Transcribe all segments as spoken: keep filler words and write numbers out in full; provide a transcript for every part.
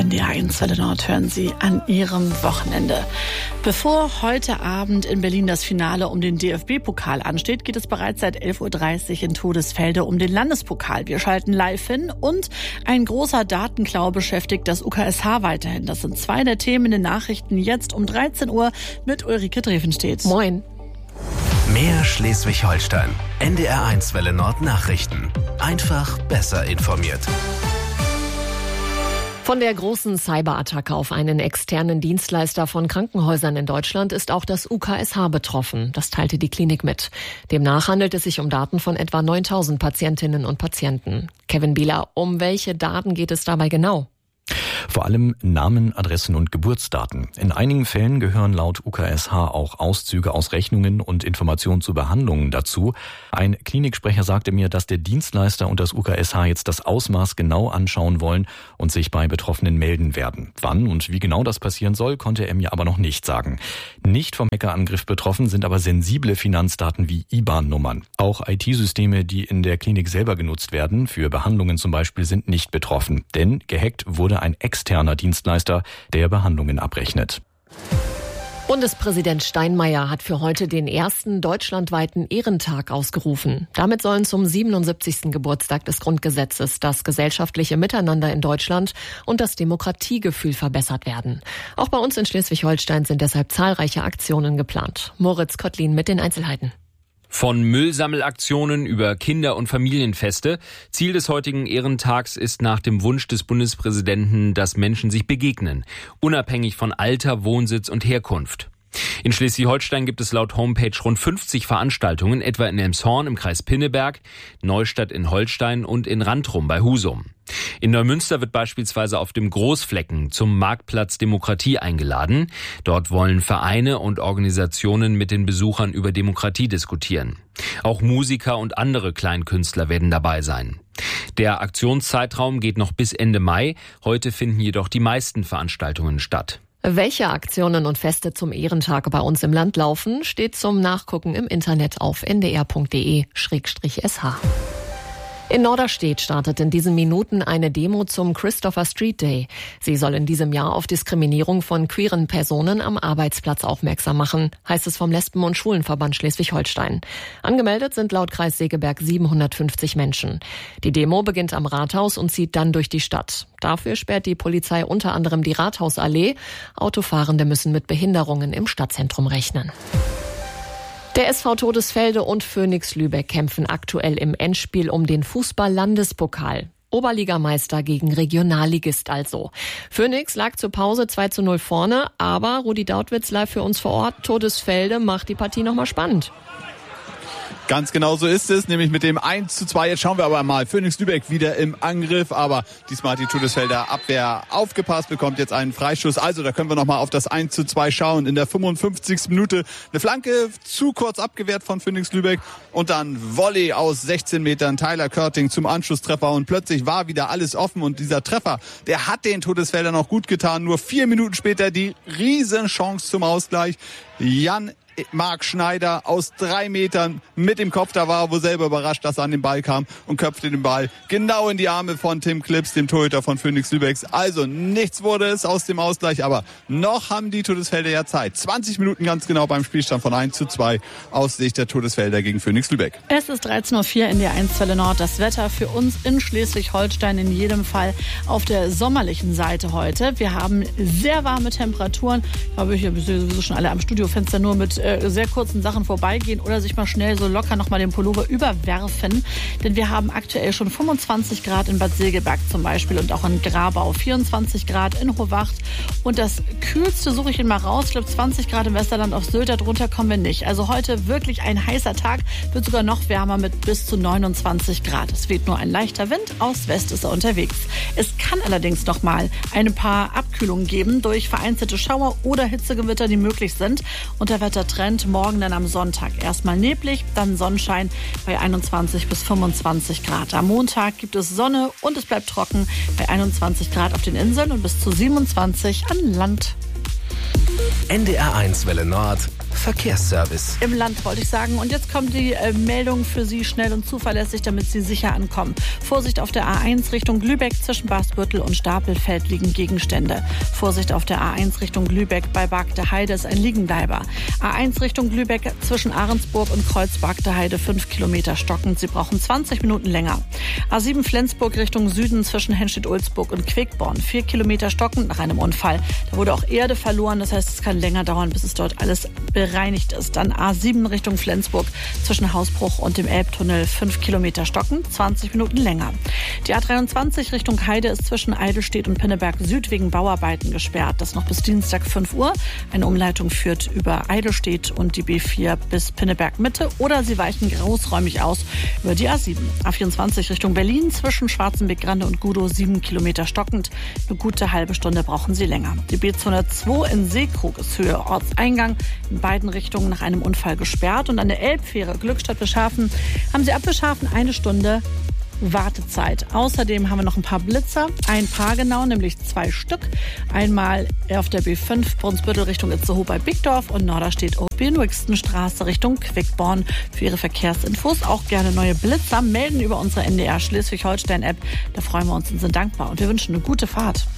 N D R eins Welle Nord hören Sie an Ihrem Wochenende. Bevor heute Abend in Berlin das Finale um den D F B-Pokal ansteht, geht es bereits seit elf Uhr dreißig in Todesfelde um den Landespokal. Wir schalten live hin und ein großer Datenklau beschäftigt das U K S H weiterhin. Das sind zwei der Themen in den Nachrichten jetzt um dreizehn Uhr mit Ulrike Drevenstedt. Moin. Mehr Schleswig-Holstein. N D R eins Welle Nord Nachrichten. Einfach besser informiert. Von der großen Cyberattacke auf einen externen Dienstleister von Krankenhäusern in Deutschland ist auch das U K S H betroffen. Das teilte die Klinik mit. Demnach handelt es sich um Daten von etwa neuntausend Patientinnen und Patienten. Kevin Bieler, um welche Daten geht es dabei genau? Vor allem Namen, Adressen und Geburtsdaten. In einigen Fällen gehören laut U K S H auch Auszüge aus Rechnungen und Informationen zu Behandlungen dazu. Ein Kliniksprecher sagte mir, dass der Dienstleister und das U K S H jetzt das Ausmaß genau anschauen wollen und sich bei Betroffenen melden werden. Wann und wie genau das passieren soll, konnte er mir aber noch nicht sagen. Nicht vom Hackerangriff betroffen sind aber sensible Finanzdaten wie I B A N-Nummern. Auch I T-Systeme, die in der Klinik selber genutzt werden, für Behandlungen zum Beispiel, sind nicht betroffen. Denn gehackt wurde ein externer Dienstleister, der Behandlungen abrechnet. Bundespräsident Steinmeier hat für heute den ersten deutschlandweiten Ehrentag ausgerufen. Damit sollen zum siebenundsiebzigsten Geburtstag des Grundgesetzes das gesellschaftliche Miteinander in Deutschland und das Demokratiegefühl verbessert werden. Auch bei uns in Schleswig-Holstein sind deshalb zahlreiche Aktionen geplant. Moritz Kottlin mit den Einzelheiten. Von Müllsammelaktionen über Kinder- und Familienfeste. Ziel des heutigen Ehrentags ist nach dem Wunsch des Bundespräsidenten, dass Menschen sich begegnen, unabhängig von Alter, Wohnsitz und Herkunft. In Schleswig-Holstein gibt es laut Homepage rund fünfzig Veranstaltungen, etwa in Elmshorn im Kreis Pinneberg, Neustadt in Holstein und in Randrum bei Husum. In Neumünster wird beispielsweise auf dem Großflecken zum Marktplatz Demokratie eingeladen. Dort wollen Vereine und Organisationen mit den Besuchern über Demokratie diskutieren. Auch Musiker und andere Kleinkünstler werden dabei sein. Der Aktionszeitraum geht noch bis Ende Mai. Heute finden jedoch die meisten Veranstaltungen statt. Welche Aktionen und Feste zum Ehrentag bei uns im Land laufen, steht zum Nachgucken im Internet auf n d r punkt d e slash s h. In Norderstedt startet in diesen Minuten eine Demo zum Christopher Street Day. Sie soll in diesem Jahr auf Diskriminierung von queeren Personen am Arbeitsplatz aufmerksam machen, heißt es vom Lesben- und Schwulenverband Schleswig-Holstein. Angemeldet sind laut Kreis Segeberg siebenhundertfünfzig Menschen. Die Demo beginnt am Rathaus und zieht dann durch die Stadt. Dafür sperrt die Polizei unter anderem die Rathausallee. Autofahrende müssen mit Behinderungen im Stadtzentrum rechnen. Der S V Todesfelde und Phönix Lübeck kämpfen aktuell im Endspiel um den Fußball-Landespokal. Oberligameister gegen Regionalligist also. Phönix lag zur Pause zwei zu null vorne, aber Rudi Dautwitz live für uns vor Ort. Todesfelde macht die Partie nochmal spannend. Ganz genau so ist es, nämlich mit dem eins zu zwei. Jetzt schauen wir aber mal, Phönix Lübeck wieder im Angriff, aber diesmal hat die Todesfelder Abwehr aufgepasst, bekommt jetzt einen Freischuss. Also da können wir nochmal auf das eins zu zwei schauen. In der fünfundfünfzigsten Minute eine Flanke zu kurz abgewehrt von Phönix Lübeck und dann Volley aus sechzehn Metern, Tyler Körting zum Anschlusstreffer und plötzlich war wieder alles offen und dieser Treffer, der hat den Todesfeldern noch gut getan. Nur vier Minuten später die Riesenchance zum Ausgleich. Jan Marc Schneider aus drei Metern mit dem Kopf, da war er wohl selber überrascht, dass er an den Ball kam und köpfte den Ball genau in die Arme von Tim Klips, dem Torhüter von Phönix Lübeck. Also nichts wurde es aus dem Ausgleich, aber noch haben die Todesfelder ja Zeit. zwanzig Minuten ganz genau beim Spielstand von eins zu zwei aus Sicht der Todesfelder gegen Phönix Lübeck. Es ist dreizehn Uhr vier in der eins Welle Nord. Das Wetter für uns in Schleswig-Holstein in jedem Fall auf der sommerlichen Seite heute. Wir haben sehr warme Temperaturen. Ich glaube, hier sowieso schon alle am Studiofenster nur mit sehr kurzen Sachen vorbeigehen oder sich mal schnell so locker noch mal den Pullover überwerfen. Denn wir haben aktuell schon fünfundzwanzig Grad in Bad Segeberg zum Beispiel und auch in Grabau, vierundzwanzig Grad in Hohwacht. Und das Kühlste suche ich Ihnen mal raus. Ich glaube zwanzig Grad im Westerland auf Sylt, darunter kommen wir nicht. Also heute wirklich ein heißer Tag, wird sogar noch wärmer mit bis zu neunundzwanzig Grad. Es weht nur ein leichter Wind, aus West ist er unterwegs. Es kann allerdings noch mal ein paar Abkühlungen geben durch vereinzelte Schauer oder Hitzegewitter, die möglich sind. Und der Wettertrend morgen dann am Sonntag. Erstmal neblig, dann Sonnenschein bei einundzwanzig bis fünfundzwanzig Grad. Am Montag gibt es Sonne und es bleibt trocken bei einundzwanzig Grad auf den Inseln und bis zu siebenundzwanzig an Land. N D R eins Welle Nord Verkehrsservice. Im Land wollte ich sagen. Und jetzt kommt die äh, Meldung für Sie schnell und zuverlässig, damit Sie sicher ankommen. Vorsicht auf der A eins Richtung Lübeck zwischen Bad Brunsbüttel und Stapelfeld liegen Gegenstände. Vorsicht auf der A eins Richtung Lübeck bei Bagdeheide ist ein Liegenbleiber. A eins Richtung Lübeck zwischen Ahrensburg und Kreuz-Bagdeheide fünf Kilometer stockend. Sie brauchen zwanzig Minuten länger. A sieben Flensburg Richtung Süden zwischen Henstedt-Ulzburg und Quickborn. vier Kilometer stockend nach einem Unfall. Da wurde auch Erde verloren. Das heißt, es kann länger dauern, bis es dort alles bereinigt ist. Dann A sieben Richtung Flensburg zwischen Hausbruch und dem Elbtunnel fünf Kilometer stockend, zwanzig Minuten länger. Die A dreiundzwanzig Richtung Heide ist zwischen Eidelstedt und Pinneberg Süd wegen Bauarbeiten gesperrt. Das noch bis Dienstag fünf Uhr. Eine Umleitung führt über Eidelstedt und die B vier bis Pinneberg Mitte oder Sie weichen großräumig aus über die A sieben. A vierundzwanzig Richtung Berlin zwischen Schwarzenbeck-Grande und Gudow sieben Kilometer stockend. Eine gute halbe Stunde brauchen Sie länger. Die B zweihundertzwei in Seekrug ist Höhe Ortseingang in beiden Richtungen nach einem Unfall gesperrt. Und an der Elbfähre Glückstadt-Bischhafen haben Sie ab Bischhafen eine Stunde Wartezeit. Außerdem haben wir noch ein paar Blitzer, ein paar genau, nämlich zwei Stück. Einmal auf der B fünf Brunsbüttel Richtung Itzehoe bei Bickdorf und Norderstedt Benwixtenstraße Richtung Quickborn. Für Ihre Verkehrsinfos auch gerne neue Blitzer melden über unsere N D R Schleswig-Holstein-App. Da freuen wir uns und sind dankbar und wir wünschen eine gute Fahrt.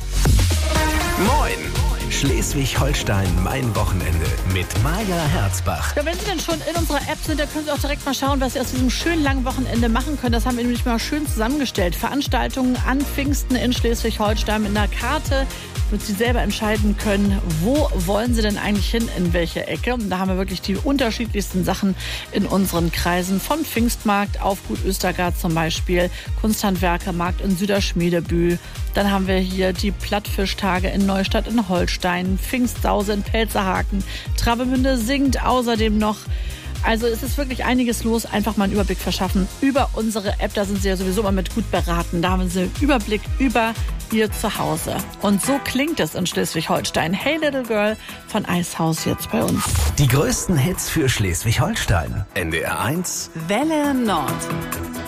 Moin! Schleswig-Holstein, mein Wochenende mit Maja Herzbach. Ja, wenn Sie denn schon in unserer App sind, dann können Sie auch direkt mal schauen, was Sie aus diesem schönen langen Wochenende machen können. Das haben wir nämlich mal schön zusammengestellt. Veranstaltungen an Pfingsten in Schleswig-Holstein mit einer Karte, damit Sie selber entscheiden können, wo wollen Sie denn eigentlich hin, in welche Ecke. Und da haben wir wirklich die unterschiedlichsten Sachen in unseren Kreisen. Vom Pfingstmarkt auf Gut Östergard zum Beispiel, Kunsthandwerkermarkt in Süderschmiedebühl. Dann haben wir hier die Plattfischtage in Neustadt in Holstein, Pfingstsause in Pelzerhaken, Travemünde singt außerdem noch. Also es ist wirklich einiges los. Einfach mal einen Überblick verschaffen über unsere App. Da sind Sie ja sowieso mal mit gut beraten. Da haben Sie einen Überblick über Ihr Zuhause. Und so klingt es in Schleswig-Holstein. Hey Little Girl von Eishaus jetzt bei uns. Die größten Hits für Schleswig-Holstein. N D R eins Welle Nord.